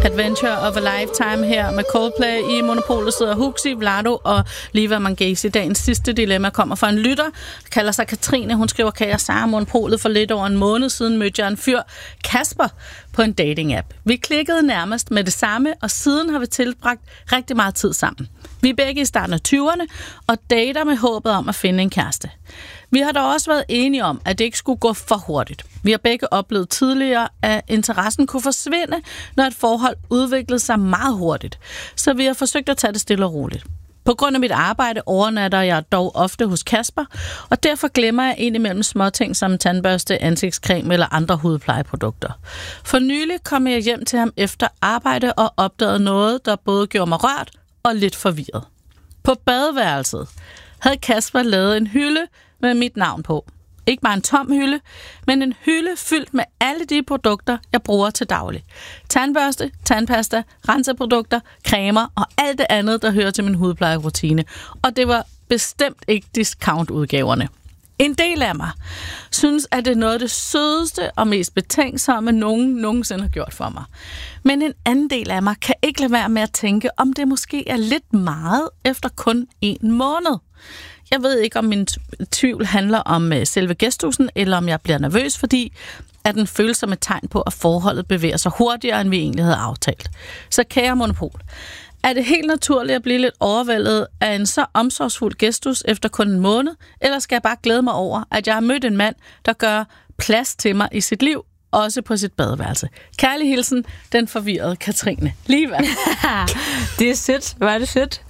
Adventure of a Lifetime her med Coldplay. I Monopolet sidder Huxi, Vlado og Liva Mangesi. Dagens sidste dilemma kommer fra en lytter, kalder sig Katrine. Hun skriver, kan jeg sige Monopolet for lidt over en måned siden mødte jeg en fyr, Kasper, på en dating-app. Vi klikkede nærmest med det samme, og siden har vi tilbragt rigtig meget tid sammen. Vi er begge i starten af 20'erne og dater med håbet om at finde en kæreste. Vi har dog også været enige om, at det ikke skulle gå for hurtigt. Vi har begge oplevet tidligere, at interessen kunne forsvinde, når et forhold udviklede sig meget hurtigt. Så vi har forsøgt at tage det stille og roligt. På grund af mit arbejde overnatter jeg dog ofte hos Kasper, og derfor glemmer jeg indimellem småting som tandbørste, ansigtscreme eller andre hudplejeprodukter. For nylig kom jeg hjem til ham efter arbejde og opdagede noget, der både gjorde mig rørt og lidt forvirret. På badeværelset havde Kasper lavet en hylde med mit navn på. Ikke bare en tom hylde, men en hylde fyldt med alle de produkter, jeg bruger til daglig. Tandbørste, tandpasta, renseprodukter, cremer og alt det andet, der hører til min hudplejerutine. Og det var bestemt ikke discount-udgaverne. En del af mig synes, at det er noget af det sødeste og mest betænksomme, nogen nogensinde har gjort for mig. Men en anden del af mig kan ikke lade være med at tænke, om det måske er lidt meget efter kun 1 måned. Jeg ved ikke, om min tvivl handler om selve gestusen, eller om jeg bliver nervøs, fordi at den føles som et tegn på, at forholdet bevæger sig hurtigere, end vi egentlig havde aftalt. Så kære Monopol, er det helt naturligt at blive lidt overvældet af en så omsorgsfuld gestus efter kun 1 måned, eller skal jeg bare glæde mig over, at jeg har mødt en mand, der gør plads til mig i sit liv, også på sit badeværelse? Kærlig hilsen, den forvirrede Katrine. Liva. Det er sødt. Hvor er det sødt.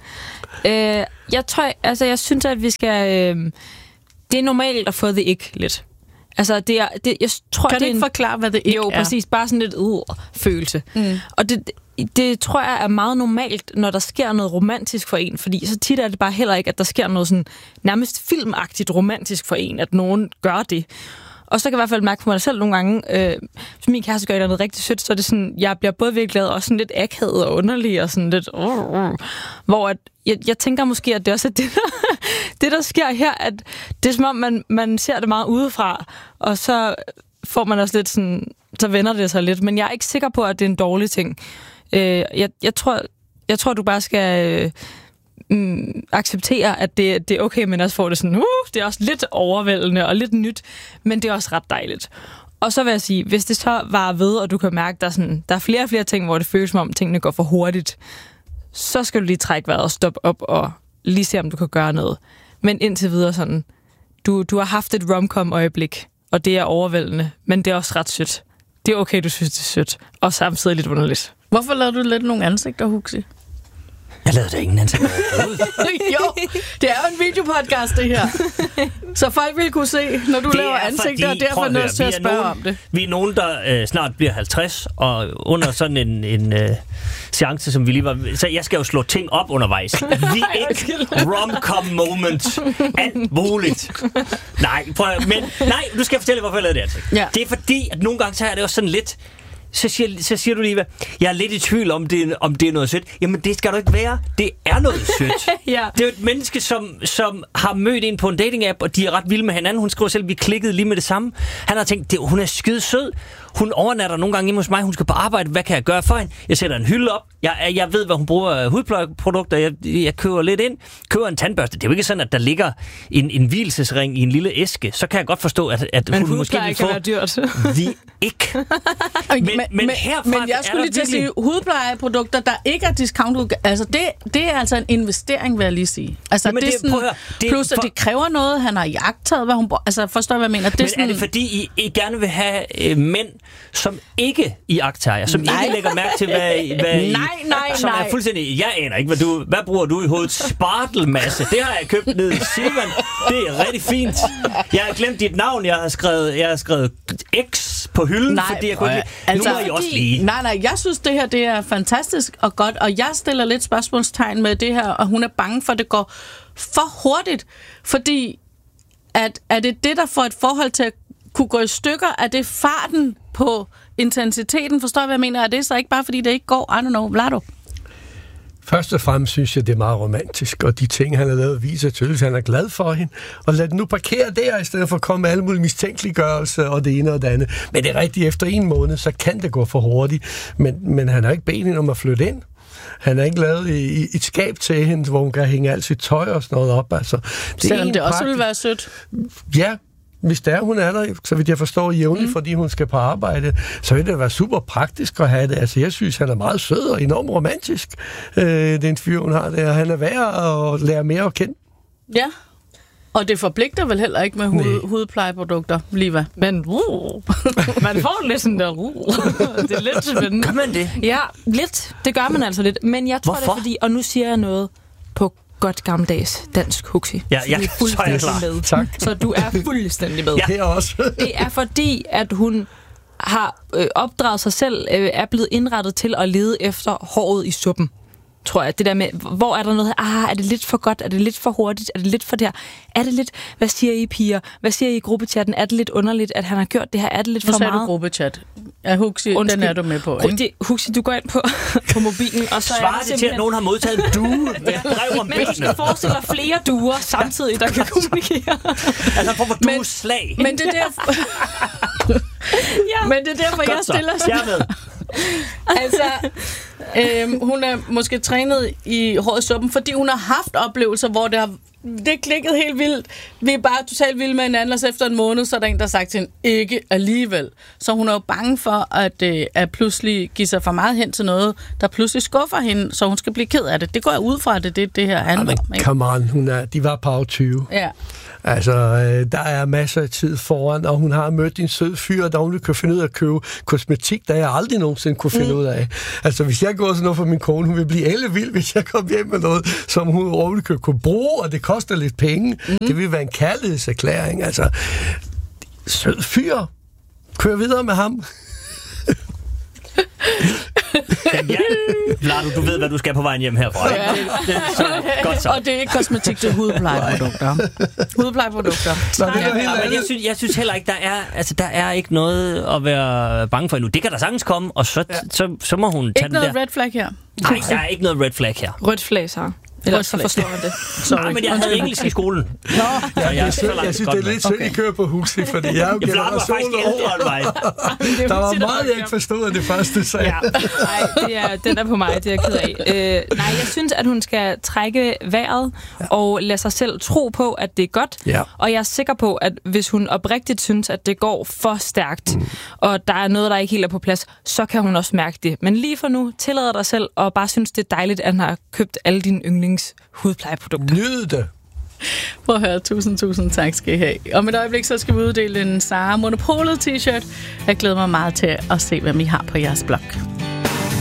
Jeg synes, at vi skal... det er normalt at få det ikke lidt. Altså, jeg tror, kan du ikke forklare, hvad det ikke er? Jo, præcis. Bare sådan lidt følelse. Og det tror jeg er meget normalt, når der sker noget romantisk for en, fordi så tit er det bare heller ikke, at der sker noget sådan nærmest filmagtigt romantisk for en, at nogen gør det. Og så kan jeg i hvert fald mærke på mig selv nogle gange, hvis min kæreste gør noget rigtig sødt, så er det sådan, jeg bliver både virkelig glad og sådan lidt akavet og underlig og sådan lidt, hvor at, jeg tænker måske, at det også er det der sker her, at det er som om, man ser det meget udefra, og så får man også lidt sådan, så vender det sig lidt, men jeg er ikke sikker på, at det er en dårlig ting. Jeg tror, du bare skal acceptere, at det er okay, men også får det sådan, det er også lidt overvældende og lidt nyt, men det er også ret dejligt. Og så vil jeg sige, hvis det så var ved, og du kan mærke, at der er flere og flere ting, hvor det føles som om, tingene går for hurtigt, så skal du lige trække vejret og stoppe op og lige se, om du kan gøre noget. Men indtil videre sådan, du har haft et rom-com-øjeblik, og det er overvældende, men det er også ret sødt. Det er okay, du synes, det er sødt, og samtidig lidt underligt. Hvorfor lavede du lidt nogle ansigter, Huxi? Jeg lavede da ingen ansigter. Jo, det er jo en videopodcast, det her. Så folk vil kunne se, når du laver ansigter, og derfor er nødt til at spørge om det. Vi er nogen, der snart bliver 50, og under sådan en seance, som vi lige var... Så jeg skal jo slå ting op undervejs. Vi er ikke rom-com moment. Alt muligt. Nej, du skal fortælle, hvorfor jeg lavede det ansigt. Ja. Det er fordi, at nogle gange så er det også sådan lidt... Så siger du lige, jeg er lidt i tvivl om det er noget sødt. Jamen, det skal du ikke være. Det er noget sødt. Ja. Det er jo et menneske, som har mødt en på en dating-app, og de er ret vilde med hinanden. Hun skriver selv, vi klikkede lige med det samme. Han har tænkt, hun er skide sød. Hun overnatter nogle gange hjemme hos mig. Hun skal på arbejde. Hvad kan jeg gøre for hende? Jeg sætter en hylde op. Jeg ved, hvad hun bruger af hudplejeprodukter. Jeg køber lidt ind. Køber en tandbørste. Det er jo ikke sådan, at der ligger en hvilesesring i en lille æske. Så kan jeg godt forstå, at hun måske vil få... Men dyrt. Vi ikke. Men herfra... Men jeg skulle lige til at sige, hudplejeprodukter, der ikke er discount, altså det er altså en investering, vil jeg lige sige. Altså jamen det er sådan, plus at det kræver noget, han har jagtet, hvad hun bruger. Altså forstår hvad jeg mener. Men er det fordi, I gerne vil have mænd, som ikke iagttager, som ikke lægger mærke til, hvad som er fuldstændig... Jeg aner ikke, hvad bruger du i hovedet? Spartelmasse. Det har jeg købt ned i Silvan. Det er rigtig fint. Jeg har glemt dit navn. Jeg har skrevet X på hylden, fordi jeg kunne ikke... Altså, nu må I også lige. Nej, jeg synes, det her det er fantastisk og godt, og jeg stiller lidt spørgsmålstegn med det her, og hun er bange for, at det går for hurtigt, fordi er det der får et forhold til at kunne gå i stykker? Er det farten på intensiteten? Forstår jeg, hvad jeg mener? Er det så ikke bare, fordi det ikke går? I don't know. Vlado? Først og fremmest synes jeg, det er meget romantisk, og de ting, han har lavet, viser tydeligt, at han er glad for hende. Og lad den nu parkere der, i stedet for at komme med alle mulige mistænkeliggørelser og det ene og det andet. Men det er rigtigt, efter 1 måned, så kan det gå for hurtigt. Men han har ikke bedt hende om at flytte ind. Han har ikke lavet et skab til hende, hvor hun kan hænge alt sit tøj og sådan noget op. Altså, selvom det også ville være sødt. Ja, hvis der hun er der, så vil jeg forstå jævnligt, fordi hun skal på arbejde, så vil det være super praktisk at have det. Altså, jeg synes, han er meget sød og enormt romantisk, den fyr, hun har der. Han er værd at lære mere at kende. Ja, og det forpligter vel heller ikke med hudplejeprodukter, Liva? Men man får lidt sådan der det er lidt spændende. Gør man det? Ja, lidt. Det gør man altså lidt. Men jeg tror, det er fordi, og nu siger jeg noget på godt gammeldags dansk, Huxi. Ja, så er jeg klar. Med. Tak. Så du er fuldstændig med. Ja, her også. Det er fordi, at hun har opdraget sig selv, er blevet indrettet til at lede efter håret i suppen. Tror jeg, det der med, hvor er der noget, er det lidt for godt, er det lidt for hurtigt, er det lidt for der, er det lidt, hvad siger I piger, hvad siger I i gruppechatten, er det lidt underligt, at han har gjort det her, er det lidt for meget? Nu sagde du gruppechat. Ja, Huxi, den er du med på, ikke? Huxi, du går ind på mobilen, og så svarer det til, at nogen har modtaget en due med brev om men du skal forestille dig flere duer samtidig, der kan kommunikere. Altså, for dueslag. Men det er derfor... ja. Men det er derfor, jeg stiller Jeg med. Altså, hun er måske trænet i hårdt suppen, fordi hun har haft oplevelser, hvor det er klikket helt vildt. Vi er bare totalt vilde med hinanden, og så efter en måned, så er der en, der har sagt til hende, ikke alligevel. Så hun er jo bange for, at pludselig give sig for meget hen til noget, der pludselig skuffer hende, så hun skal blive ked af det. Det går jeg ud fra, at det her handler om. Come on, de var på 20. Ja. Altså, der er masser af tid foran, og hun har mødt en sød fyr, der hun kan finde ud af at købe kosmetik, der jeg aldrig nogensinde kunne finde ud af. Altså, hvis jeg går sådan noget for min kone, hun vil blive ellevild, hvis jeg kommer hjem med noget, som hun overhovedet kunne bruge, og det koster lidt penge. Det vil være en kærlighedserklæring. Altså, sød fyr. Kør videre med ham. Ja, Vlado, du ved, hvad du skal på vejen hjem herfra. Ja. Godt så. Og det er ikke kosmetik, det er hudplejeprodukter. Hudplejeprodukter. Men jeg synes heller ikke, der er ikke noget at være bange for endnu. Det kan der sagtens komme, og så må hun tage den der. Ikke noget red flag her? Nej, der er ikke noget red flag her. Rødt flag, så. Ellers så forstår man det. Nej, men jeg havde engelsk i skolen. Nå, jeg synes, det er lidt synd, I kører på Huxi, fordi jeg er jo generation over. Der var meget, jeg ikke forstod af det første sag. Ja. Nej, den er på mig, det er jeg ked af. Nej, jeg synes, at hun skal trække vejret og lade sig selv tro på, at det er godt. Ja. Og jeg er sikker på, at hvis hun oprigtigt synes, at det går for stærkt, og der er noget, der ikke helt er på plads, så kan hun også mærke det. Men lige for nu, tillader dig selv og bare synes, det er dejligt, at han har købt alle dine hudplejeprodukter. Nyd det. Prøv at høre, tusind tak skal I have. Om et øjeblik, så skal vi uddele en Zara Monopolet t-shirt. Jeg glæder mig meget til at se, hvem I har på jeres blog.